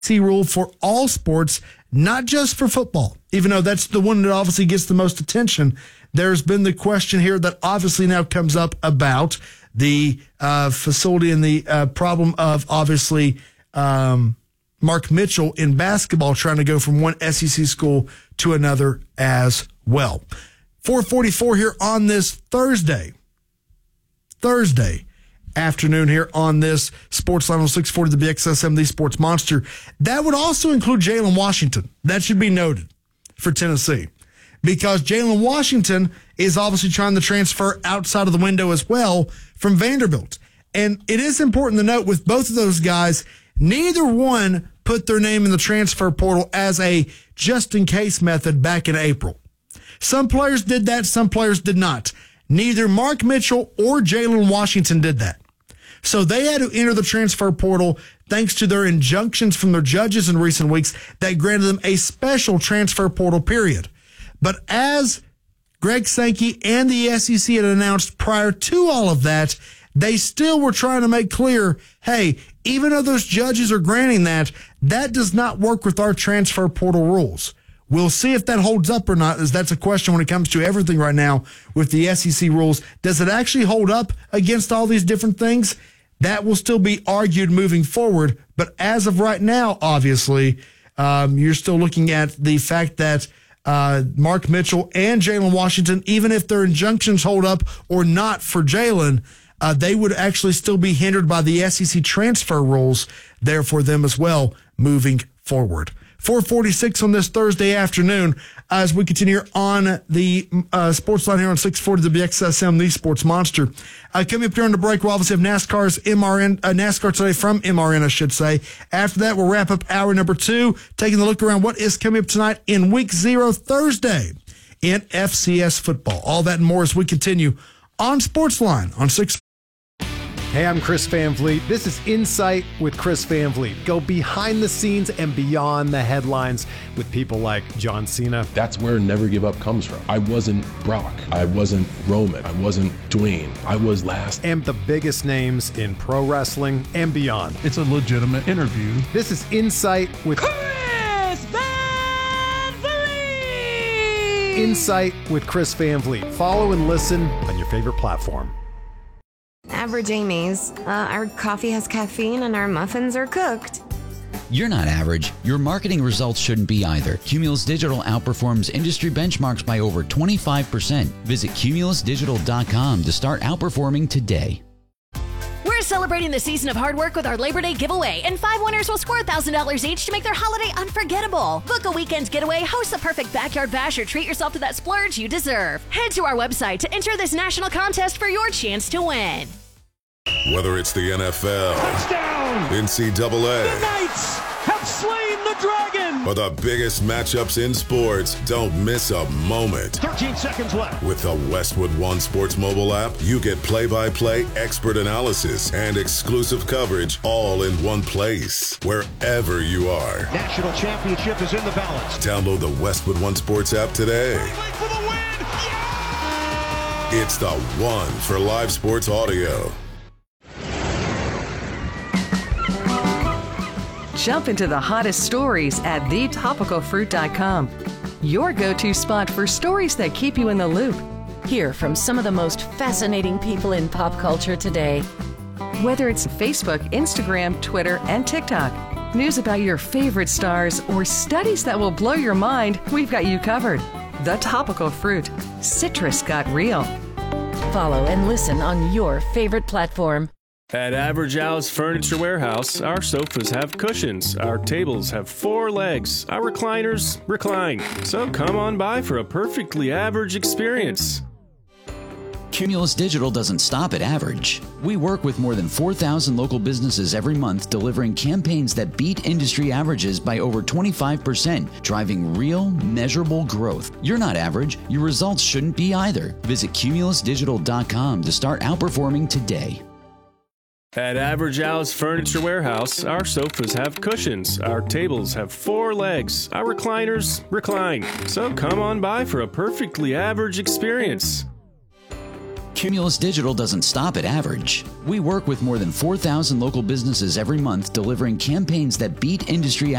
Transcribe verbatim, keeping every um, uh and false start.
C rule for all sports, not just for football, even though that's the one that obviously gets the most attention. There's been the question here that obviously now comes up about the uh, facility and the uh, problem of obviously um, Mark Mitchell in basketball trying to go from one S E C school to another as well. four forty-four here on this Thursday. Thursday. afternoon here on this Sports Line on six forty, the B X S M, the Sports Monster. That would also include Jalen Washington. That should be noted for Tennessee, because Jalen Washington is obviously trying to transfer outside of the window as well from Vanderbilt. And it is important to note with both of those guys, neither one put their name in the transfer portal as a just-in-case method back in April. Some players did that, some players did not. Neither Mark Mitchell or Jalen Washington did that. So they had to enter the transfer portal thanks to their injunctions from their judges in recent weeks that granted them a special transfer portal period. But as Greg Sankey and the S E C had announced prior to all of that, they still were trying to make clear, hey, even though those judges are granting that, that does not work with our transfer portal rules. We'll see if that holds up or not, as that's a question when it comes to everything right now with the S E C rules. Does it actually hold up against all these different things? That will still be argued moving forward. But as of right now, obviously, um, you're still looking at the fact that uh, Mark Mitchell and Jalen Washington, even if their injunctions hold up or not for Jalen, uh, they would actually still be hindered by the S E C transfer rules there for them as well moving forward. four forty-six on this Thursday afternoon as we continue on the uh, Sports Line here on six forty, the B X S M, the Sports Monster. Uh, coming up during the break, we'll obviously have NASCAR's M R N, uh, NASCAR today from M R N, I should say. After that, we'll wrap up hour number two, taking a look around what is coming up tonight in week zero Thursday in F C S football. All that and more as we continue on Sports Line on six forty. Hey, I'm Chris Van Vliet. This is Insight with Chris Van Vliet. Go behind the scenes and beyond the headlines with people like John Cena. That's where Never Give Up comes from. I wasn't Brock. I wasn't Roman. I wasn't Dwayne. I was last. And the biggest names in pro wrestling and beyond. It's a legitimate interview. This is Insight with Chris Van Vliet. Insight with Chris Van Vliet. Follow and listen on your favorite platform. Average Amy's. Uh, our coffee has caffeine and our muffins are cooked. You're not average. Your marketing results shouldn't be either. Cumulus Digital outperforms industry benchmarks by over twenty-five percent. Visit cumulus digital dot com to start outperforming today. We're celebrating the season of hard work with our Labor Day giveaway, and five winners will score one thousand dollars each to make their holiday unforgettable. Book a weekend getaway, host the perfect backyard bash, or treat yourself to that splurge you deserve. Head to our website to enter this national contest for your chance to win. Whether it's the N F L, Touchdown! N C double A, The Knights have slain the dragon! or the biggest matchups in sports, don't miss a moment. thirteen seconds left. With the Westwood One Sports mobile app, you get play-by-play, expert analysis, and exclusive coverage all in one place, wherever you are. National championship is in the balance. Download the Westwood One Sports app today. For the win! Yeah! It's the one for live sports audio. Jump into the hottest stories at the topical fruit dot com. Your go-to spot for stories that keep you in the loop. Hear from some of the most fascinating people in pop culture today. Whether it's Facebook, Instagram, Twitter, and TikTok, news about your favorite stars, or studies that will blow your mind, we've got you covered. The Topical Fruit. Citrus got real. Follow and listen on your favorite platform. At Average Al's Furniture Warehouse, our sofas have cushions, our tables have four legs, our recliners recline. So come on by for a perfectly average experience. Cumulus Digital doesn't stop at average. We work with more than four thousand local businesses every month, delivering campaigns that beat industry averages by over twenty-five percent, driving real, measurable growth. You're not average. Your results shouldn't be either. Visit cumulus digital dot com to start outperforming today. At Average Al's Furniture Warehouse, our sofas have cushions, our tables have four legs, our recliners recline. So come on by for a perfectly average experience. Cumulus Digital doesn't stop at average. We work with more than four thousand local businesses every month delivering campaigns that beat industry